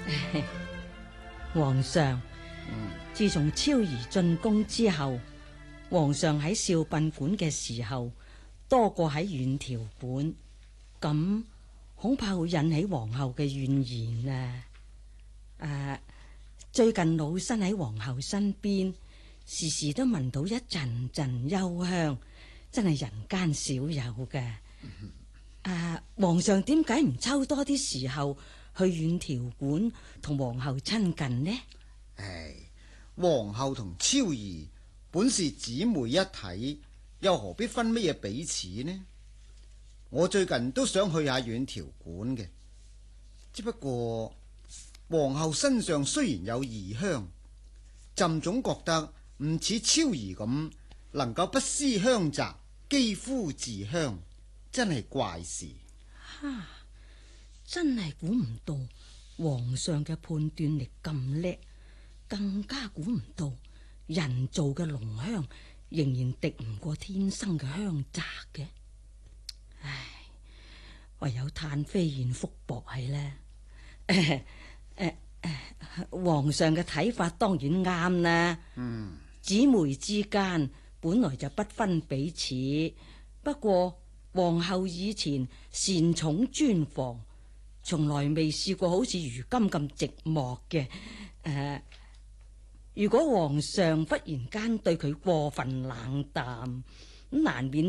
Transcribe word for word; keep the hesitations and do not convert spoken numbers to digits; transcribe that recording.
皇上， 嗯， 自從超兒進宮之後，皇上喺少賓館嘅時候多過喺遠條館，咁恐怕會引起皇后嘅怨言啊！誒、啊，最近老身喺皇后身邊，時時都聞到一陣陣幽香，真係人間少有嘅。誒、啊，皇上點解唔抽多啲時候去遠條館同皇后親近呢？ 唉，皇后同超兒本是姊妹一體，又何必分乜嘢彼此呢？我最近都想去下遠條館嘅，只不過皇后身上雖然有異香，朕總覺得唔似超兒咁能夠不施香澤，肌膚自香，真係怪事。 哈，真係估唔到皇上嘅判斷力咁叻，更加估唔到人造嘅濃香仍然敵唔過天生嘅香澤嘅。唉，唯有嘆飛燕福薄係啦。誒誒誒，皇上嘅睇法當然啱啦。 嗯， 姊妹之間本來就不分彼此，不過皇后以前擅寵專防，從來未試過好似如今咁寂寞嘅。誒、呃，如果皇上忽然間對佢過分冷淡，咁難免